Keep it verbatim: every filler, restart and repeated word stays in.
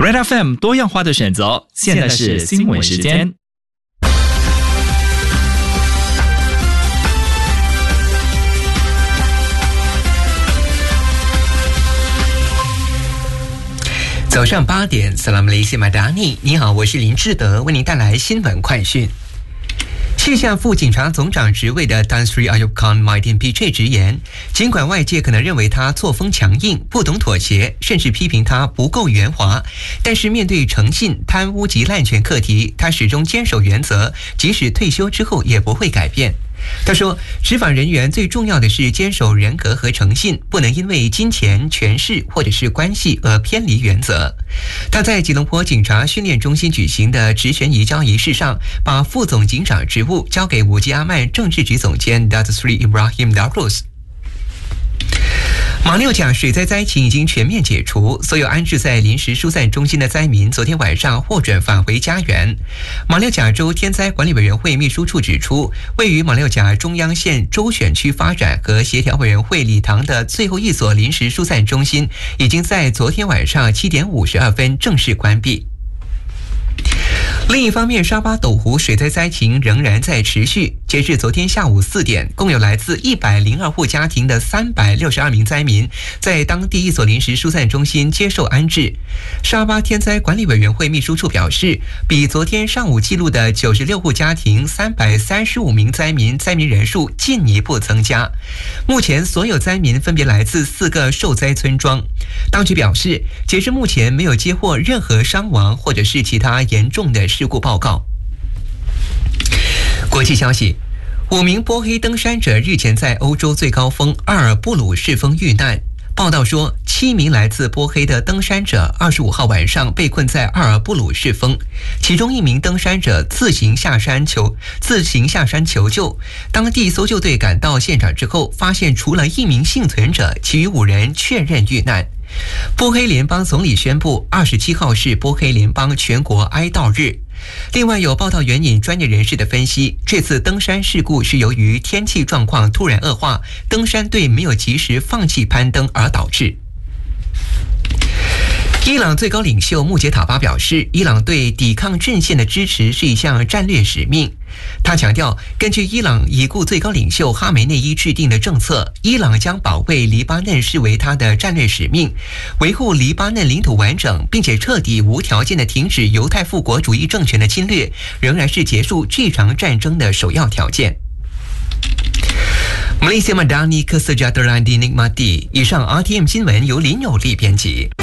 Red F M 多样化的选择，现在是新闻时间。 早上八点 Salam Malaysia Madani， 你好，我是林志德，为您带来新闻快讯。卸下副警察总长职位的 Tan Sri Ayub Khan Maidin P J 直言，尽管外界可能认为他作风强硬、不懂妥协，甚至批评他不够圆滑，但是面对诚信、贪污及滥权课题，他始终坚守原则，即使退休之后也不会改变。他说，执法人员最重要的是坚守人格和诚信，不能因为金钱、权势或者是关系而偏离原则。他在吉隆坡警察训练中心举行的职权移交仪式上，把副总警长职务交给武吉阿曼政治局总监 Datuk Sri Ibrahim Darus。马六甲水灾灾情已经全面解除，所有安置在临时疏散中心的灾民昨天晚上获准返回家园。马六甲州天灾管理委员会秘书处指出，位于马六甲中央县州选区发展和协调委员会礼堂的最后一所临时疏散中心，已经在昨天晚上七点五十二分正式关闭。另一方面，沙巴斗湖水灾灾情仍然在持续。截至昨天下午四点，共有来自一百零二户家庭的三百六十二名灾民在当地一所临时疏散中心接受安置。沙巴天灾管理委员会秘书处表示，比昨天上午记录的九十六户家庭三百三十五名灾民灾民人数进一步增加。目前所有灾民分别来自四个受灾村庄。当局表示，截至目前没有接获任何伤亡或者是其他严重的事故报告。国际消息，五名波黑登山者日前在欧洲最高峰阿尔布鲁士峰遇难。报道说，七名来自波黑的登山者二十五号晚上被困在阿尔布鲁士峰，其中一名登山者自行下山求自行下山求救。当地搜救队赶到现场之后，发现除了一名幸存者，其余五人确认遇难。波黑联邦总理宣布，二十七号是波黑联邦全国哀悼日。另外，有报道援引专业人士的分析，这次登山事故是由于天气状况突然恶化，登山队没有及时放弃攀登而导致。伊朗最高领袖穆杰塔巴表示，伊朗对抵抗阵线的支持是一项战略使命。他强调，根据伊朗已故最高领袖哈梅内伊制定的政策，伊朗将保卫黎巴嫩视为他的战略使命，维护黎巴嫩领土完整，并且彻底无条件地停止犹太复国主义政权的侵略，仍然是结束这场战争的首要条件。Malaysia Madani Kesejahteraan dinikmati。以上 R T M 新闻由林有利编辑。